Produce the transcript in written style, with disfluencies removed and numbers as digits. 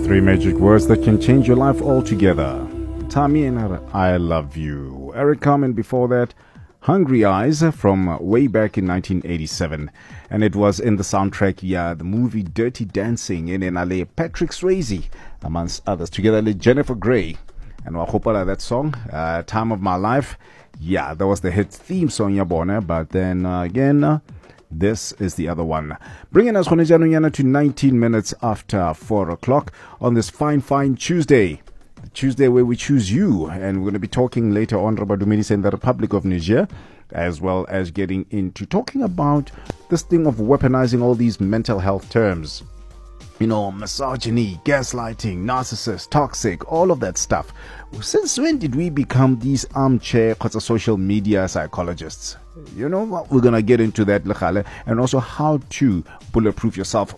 Three magic words that can change your life altogether. Tammy and I love you. Eric Carmen before that. Hungry Eyes from way back in 1987. And it was in the soundtrack, the movie Dirty Dancing in Enale, Patrick Swayze, amongst others, together with Jennifer Grey. And Wahopala, that song, Time of My Life. Yeah, that was the hit theme song, Yabona. But then again, this is the other one. Bringing us to 19 minutes after 4 o'clock on this fine Tuesday. Tuesday where we choose you. And we're going to be talking later on about Dumedise in the Republic of Niger, as well as getting into talking about this thing of weaponizing all these mental health terms. You know, misogyny, gaslighting, narcissist, toxic, all of that stuff. Since when did we become these armchair social media psychologists? You know what? We're going to get into that, Lekhale, and also how to bulletproof yourself